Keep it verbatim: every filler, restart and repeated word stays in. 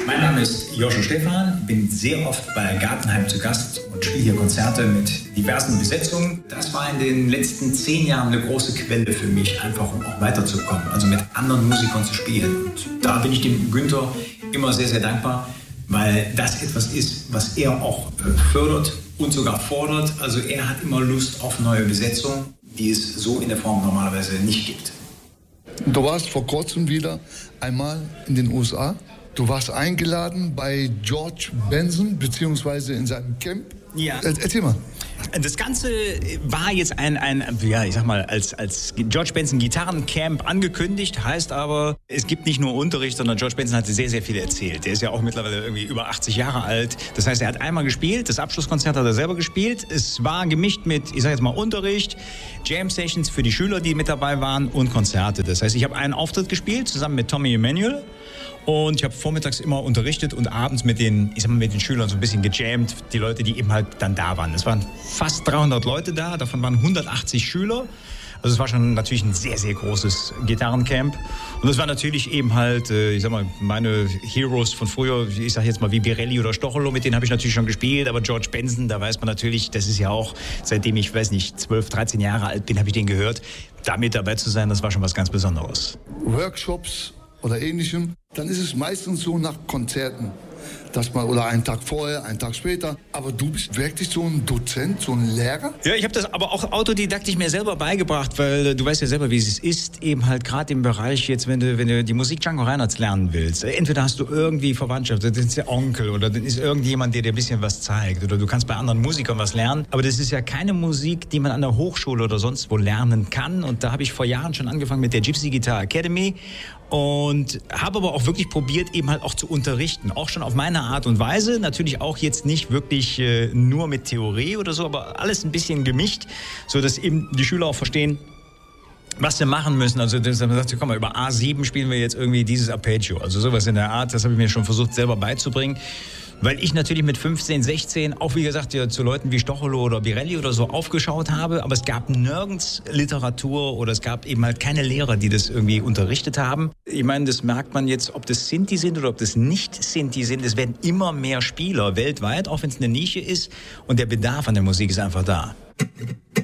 Mein Name ist Joshua Stephan, bin sehr oft bei Gartenheim zu Gast und spiele hier Konzerte mit diversen Besetzungen. Das war in den letzten zehn Jahren eine große Quelle für mich, einfach um auch weiterzukommen, also mit anderen Musikern zu spielen. Und da bin ich dem Günther immer sehr, sehr dankbar, weil das etwas ist, was er auch fördert und sogar fordert. Also er hat immer Lust auf neue Besetzungen, die es so in der Form normalerweise nicht gibt. Du warst vor kurzem wieder einmal in den U S A. Du warst eingeladen bei George Benson, beziehungsweise in seinem Camp. Ja. Erzähl mal. Das Ganze war jetzt ein, ein, ja, ich sag mal, als, als George Benson Gitarrencamp angekündigt, heißt aber, es gibt nicht nur Unterricht, sondern George Benson hat sehr, sehr viel erzählt. Der ist ja auch mittlerweile irgendwie über achtzig Jahre alt. Das heißt, er hat einmal gespielt, das Abschlusskonzert hat er selber gespielt. Es war gemischt mit, ich sag jetzt mal, Unterricht, Jam-Sessions für die Schüler, die mit dabei waren und Konzerte. Das heißt, ich habe einen Auftritt gespielt, zusammen mit Tommy Emmanuel. Und ich habe vormittags immer unterrichtet und abends mit den, ich sag mal, mit den Schülern so ein bisschen gejammt, die Leute, die eben halt dann da waren. Es waren fast dreihundert Leute da, davon waren hundertachtzig Schüler. Also es war schon natürlich ein sehr, sehr großes Gitarrencamp. Und das war natürlich eben halt, ich sag mal, meine Heroes von früher, ich sag jetzt mal wie Birelli oder Stocholo, mit denen habe ich natürlich schon gespielt. Aber George Benson, da weiß man natürlich, das ist ja auch, seitdem ich, weiß nicht, zwölf, dreizehn Jahre alt bin, habe ich den gehört. Da mit dabei zu sein, das war schon was ganz Besonderes. Workshops oder Ähnlichem, dann ist es meistens so nach Konzerten. Das mal, oder einen Tag vorher, einen Tag später. Aber du bist wirklich so ein Dozent, so ein Lehrer? Ja, ich habe das aber auch autodidaktisch mir selber beigebracht, weil äh, du weißt ja selber, wie es ist, eben halt gerade im Bereich jetzt, wenn du, wenn du die Musik Django Reinhardts lernen willst. Entweder hast du irgendwie Verwandtschaft, das ist der Onkel oder dann ist irgendjemand, der dir ein bisschen was zeigt oder du kannst bei anderen Musikern was lernen. Aber das ist ja keine Musik, die man an der Hochschule oder sonst wo lernen kann. Und da habe ich vor Jahren schon angefangen mit der Gypsy Guitar Academy. Und habe aber auch wirklich probiert, eben halt auch zu unterrichten. Auch schon auf meine Art und Weise. Natürlich auch jetzt nicht wirklich äh, nur mit Theorie oder so, aber alles ein bisschen gemischt, sodass eben die Schüler auch verstehen, was sie machen müssen. Also das, man sagt, komm mal, über A sieben spielen wir jetzt irgendwie dieses Arpeggio. Also sowas in der Art, das habe ich mir schon versucht selber beizubringen. Weil ich natürlich mit fünfzehn, sechzehn auch, wie gesagt, ja, zu Leuten wie Stocholo oder Birelli oder so aufgeschaut habe. Aber es gab nirgends Literatur oder es gab eben halt keine Lehrer, die das irgendwie unterrichtet haben. Ich meine, das merkt man jetzt, ob das Sinti sind oder ob das nicht Sinti sind. Es werden immer mehr Spieler weltweit, auch wenn es eine Nische ist. Und der Bedarf an der Musik ist einfach da.